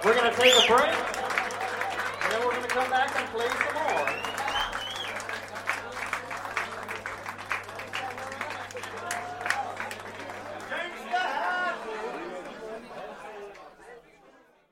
We're going to take a break, and then we're going to come back and play some more.